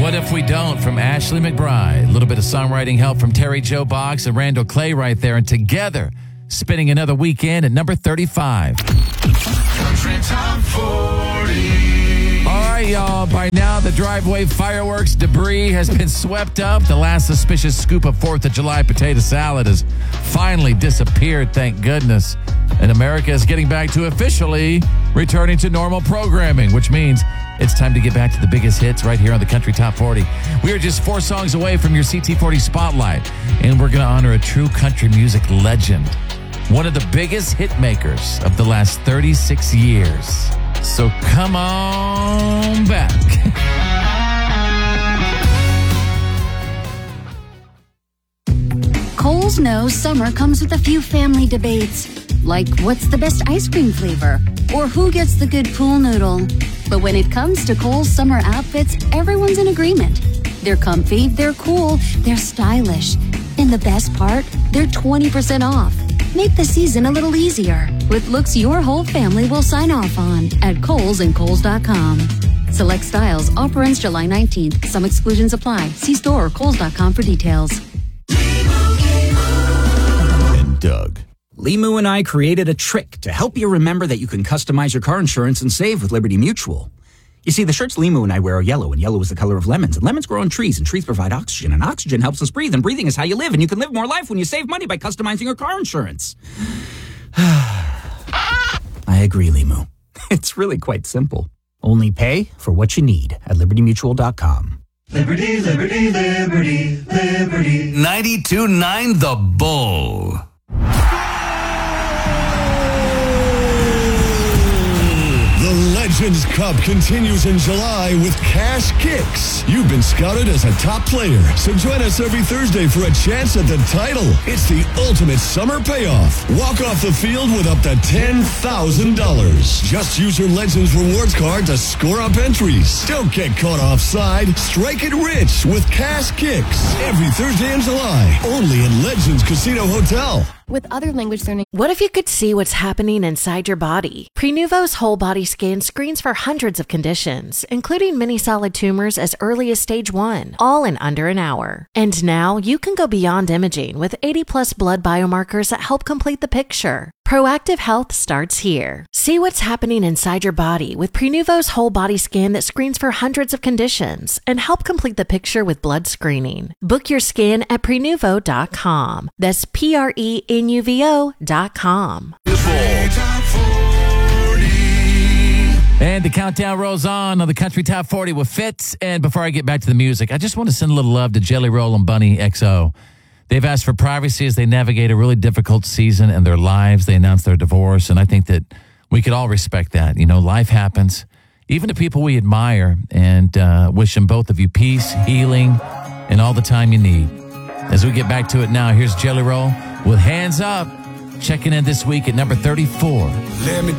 What If We Don't from Ashley McBride. A little bit of songwriting help from Terry Joe Boggs and Randall Clay right there. And together, spinning another weekend at number 35. Country Top 40. All right, y'all. By now, the driveway fireworks debris has been swept up. The last suspicious scoop of 4th of July potato salad has finally disappeared, thank goodness. And America is getting back to officially returning to normal programming, which means it's time to get back to the biggest hits right here on the Country Top 40. We are just 4 songs away from your CT40 Spotlight, and we're going to honor a true country music legend, one of the biggest hit makers of the last 36 years. So come on back. Kohl's knows summer comes with a few family debates, like what's the best ice cream flavor or who gets the good pool noodle. But when it comes to Kohl's summer outfits, everyone's in agreement. They're comfy, they're cool, they're stylish. And the best part, they're 20% off. Make the season a little easier with looks your whole family will sign off on at Kohl's and Kohls.com. Select styles. Offer ends July 19th. Some exclusions apply. See store or Kohls.com for details. And Doug. Limu and I created a trick to help you remember that you can customize your car insurance and save with Liberty Mutual. You see, the shirts Limu and I wear are yellow, and yellow is the color of lemons. And lemons grow on trees, and trees provide oxygen, and oxygen helps us breathe, and breathing is how you live, and you can live more life when you save money by customizing your car insurance. I agree, Limu. It's really quite simple. Only pay for what you need at libertymutual.com. Liberty, liberty, liberty, liberty. 92.9 The Bull. The Legends Cup continues in July with Cash Kicks. You've been scouted as a top player, so join us every Thursday for a chance at the title. It's the ultimate summer payoff. Walk off the field with up to $10,000. Just use your Legends rewards card to score up entries. Don't get caught offside. Strike it rich with Cash Kicks. Every Thursday in July, only at Legends Casino Hotel. With other language learning. What if you could see what's happening inside your body? Prenuvo's whole body scan screens for hundreds of conditions, including many solid tumors as early as stage 1, all in under an hour. And now you can go beyond imaging with 80+ blood biomarkers that help complete the picture. Proactive health starts here. See what's happening inside your body with Prenuvo's whole body scan that screens for hundreds of conditions and help complete the picture with blood screening. Book your scan at Prenuvo.com. That's Prenuvo.com. And the countdown rolls on the Country Top 40 with Fitz. And before I get back to the music, I just want to send a little love to Jelly Roll and Bunny XO. They've asked for privacy as they navigate a really difficult season in their lives. They announced their divorce, and I think that we could all respect that. You know, life happens, even to people we admire, and wishing both of you peace, healing, and all the time you need. As we get back to it now, here's Jelly Roll with Hands Up, checking in this week at number 34. Let me